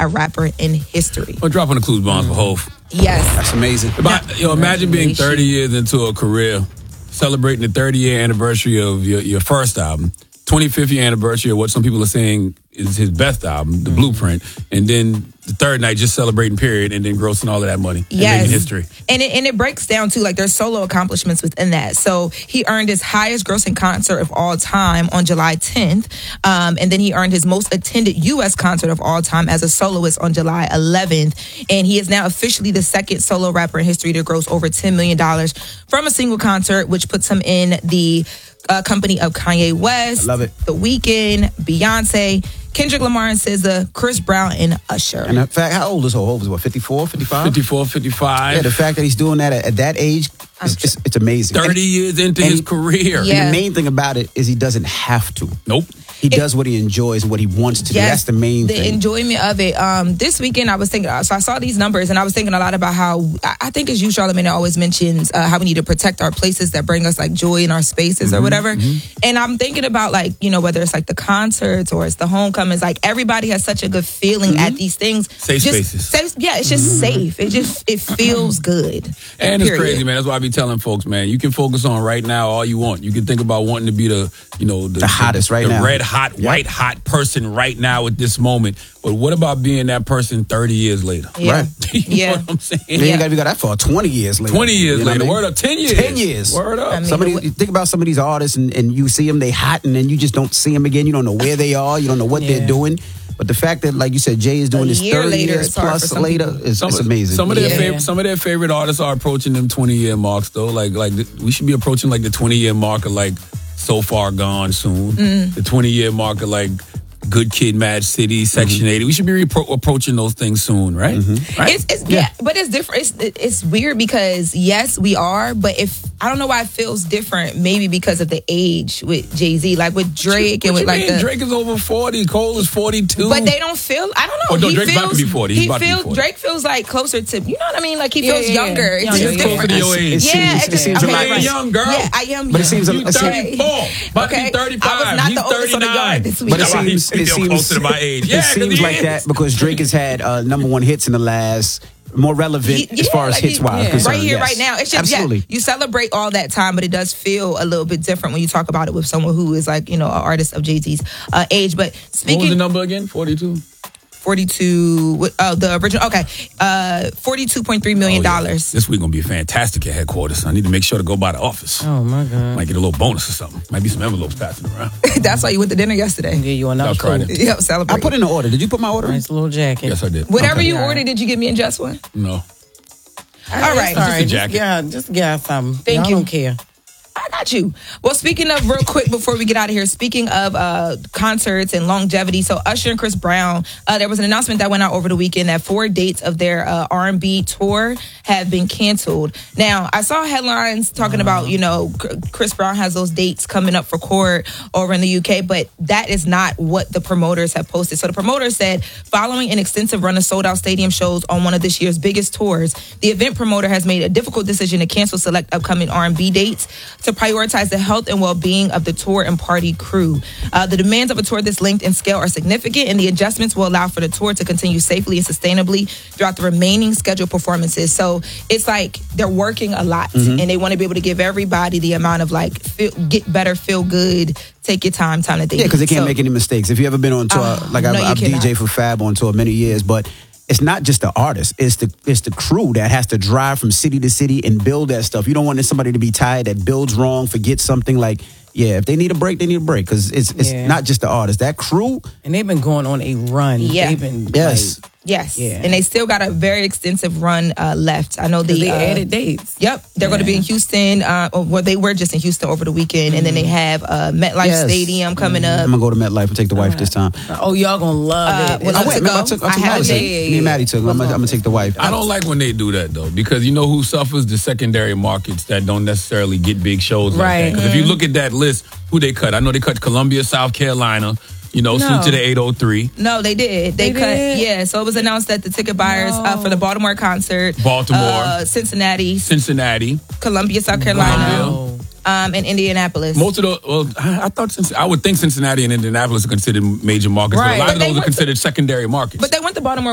a rapper in history. Well, dropping the clues bombs for Hov. Yes. That's amazing. Imagine being 30 years into a career, celebrating the 30-year anniversary of your first album, 25th year anniversary of what some people are saying is his best album, The Blueprint, and then the third night just celebrating period and then grossing all of that money and making history. And it breaks down too, like there's solo accomplishments within that. So he earned his highest grossing concert of all time on July 10th. And then he earned his most attended U.S. concert of all time as a soloist on July 11th. And he is now officially the second solo rapper in history to gross over $10 million from a single concert, which puts him in the company of Kanye West, I love it. The Weeknd, Beyonce, Kendrick Lamar and SZA, Chris Brown, and Usher. And the fact, how old is Hov? Hov is what, 54, 55? 54, 55. Yeah, the fact that he's doing that at that age, it's amazing. 30 years into his career. Yeah. And the main thing about it is he doesn't have to. Nope. He does what he enjoys and what he wants to do. That's the main thing. The enjoyment of it. This weekend, I was thinking, so I saw these numbers and I was thinking a lot about how, I think as you, Charlamagne, always mentions how we need to protect our places that bring us like joy in our spaces or whatever. And I'm thinking about like, whether it's like the concerts or it's the homecomings, like everybody has such a good feeling at these things. Safe spaces. It's just safe. It feels good. And it's crazy, man. That's why I be telling folks, man, you can focus on right now all you want. You can think about wanting to be the hottest right now. The red hot, white hot person right now at this moment. But what about being that person 30 years later? Yeah. Right. You know what I'm saying? You ain't got to go that far. 20 years later. 20 years You know later. what I mean? Word up. 10 years. 10 years. Word up. I mean, you think about some of these artists and you see them, they hot, and then you just don't see them again. You don't know where they are. You don't know what they're doing. But the fact that, like you said, Jay is doing this 30 years plus later, it's amazing. Some of their favorite artists are approaching them 20-year marks, though. Like we should be approaching like the 20-year mark of like So Far Gone soon. The 20-year mark of like Good Kid, Mad City, Section 80. We should be approaching those things soon, right? Right? But it's different. It's weird because yes, we are, but I don't know why it feels different. Maybe because of the age with Jay-Z, like with Drake and with like Drake is over 40, Cole is 42. But they don't feel. I don't know. Drake's about to be 40. He's about to be 40. Drake feels like closer to. You know what I mean? Like he feels younger. It's just different. Closer to your age. It seems okay, young girl. Yeah, I am. But it seems you 34. About to be 35. I was not He's the oldest on the yard this week. But it seems closer to my age. It seems like that because Drake has had number one hits in the last, more relevant as far as hits wise. Right here, right now. It's just you celebrate all that time, but it does feel a little bit different when you talk about it with someone who is like an artist of Jay-Z's age. But speaking, what was the number again? 42. 42. The original. Okay, $42.3 million. This week gonna be fantastic at headquarters. I need to make sure to go by the office. Oh my God! Might get a little bonus or something. Might be some envelopes passing around. That's why you went to dinner yesterday. Yeah, you another coat. Yep, celebrate. I put in the order. Did you put my order? Nice little jacket. Yes, I did. Whatever you ordered, did you get me and Jess one? No. All right. Just a jacket. Just get something. Thank you. I don't care. I got you. Well, speaking of, real quick before we get out of here, speaking of concerts and longevity, so Usher and Chris Brown, there was an announcement that went out over the weekend that 4 dates of their R&B tour have been canceled. Now, I saw headlines talking about, Chris Brown has those dates coming up for court over in the UK, but that is not what the promoters have posted. So the promoters said, following an extensive run of sold-out stadium shows on one of this year's biggest tours, the event promoter has made a difficult decision to cancel select upcoming R&B dates to prioritize the health and well-being of the tour and party crew. The demands of a tour this length and scale are significant, and the adjustments will allow for the tour to continue safely and sustainably throughout the remaining scheduled performances. So it's like they're working a lot, and they want to be able to give everybody the amount of get better, feel good, take your time that they need. Yeah, because they can't make any mistakes. If you ever been on tour, I've DJ for Fab on tour many years, but it's not just the artist. It's the crew that has to drive from city to city and build that stuff. You don't want somebody to be tired that builds wrong, forgets something. If they need a break, they need a break because it's not just the artist. That crew. And they've been going on a run. Yeah. They've been Yes. Yeah. And they still got a very extensive run left. I know they added dates. Yep. They're going to be in Houston. They were just in Houston over the weekend. And then they have MetLife Stadium coming up. I'm going to go to MetLife and take the wife this time. Oh, y'all going to love it. I went. I took Me and Maddie took. I'm going to take the wife. I don't like when they do that, though, because you know who suffers? The secondary markets that don't necessarily get big shows like that. Because if you look at that list, who they cut? I know they cut Columbia, South Carolina. Suit to the 803. No, they did. They cut. Yeah, so it was announced that the ticket buyers for the Baltimore concert, Cincinnati, Columbia, South Carolina, and Indianapolis. Most of I would think Cincinnati and Indianapolis are considered major markets, but a lot of those are considered secondary markets. But they went to Baltimore